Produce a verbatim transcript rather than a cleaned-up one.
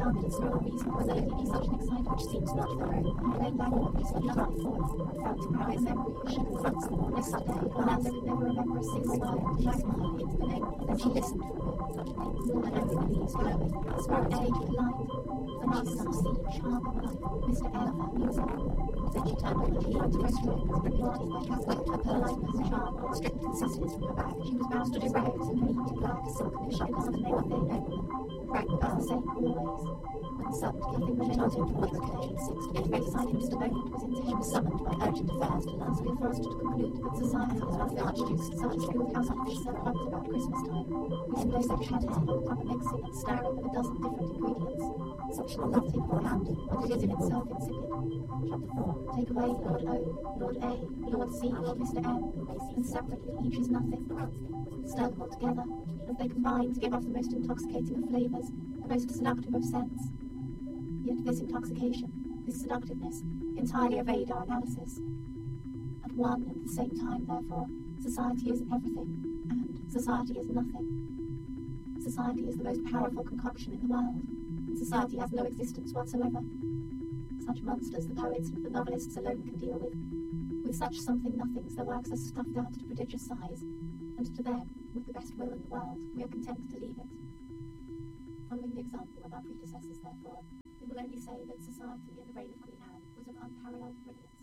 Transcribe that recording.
found that it's no reason for there to be such an excitement which seems not thorough, and plain language is not right for it, and felt to cry as memory she confronts them next day, when Amanda could never remember a single word, like mine into the name, and she listened for it, such things, and over the leaves glowing, the spark age of light, the nice sun sea, sharp and light, Mister Elephant music. Then she turned on the key to restaurant, and repeated by Catholic her politeness, charm, and strict consistency from her back. She was bound to do rags and neat and black silk, and if she could not name a thing, Frank was the same always. And summoned Cathy Richard into one occasion six to get ready decided Mister Bennett was in. She was summoned by urgent affairs to last. We are forced to conclude that society is one of the archduke's such schoolhouse office that runs about Christmas time. We employ such habits of proper mixing and stirring of a dozen different ingredients. Such nothing for hand, but it is in itself insipid. Chapter four. Take away Lord O, Lord A, Lord C, Mister M, and separately each is nothing. Stir them all together, and they combine to give off the most intoxicating of flavours, the most seductive of scents. Yet this intoxication, this seductiveness, entirely evade our analysis. At one and the same time, therefore, society is everything, and society is nothing. Society is the most powerful concoction in the world, and society has no existence whatsoever. Such monsters the poets and the novelists alone can deal with. With such something-nothings their works are stuffed out to prodigious size, and to them, with the best will in the world, we are content to leave it. Following the example of our predecessors, therefore, we will only say that society in the reign of Queen Anne was of unparalleled brilliance.